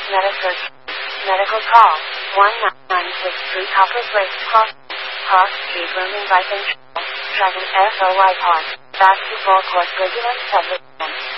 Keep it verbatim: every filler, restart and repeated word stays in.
Metasearch. Medical call. one nine six three Copper Place Cross. Cross Street Rooming by Control. Dragon F O Y Pod. Basketball Court Turbulence Subway.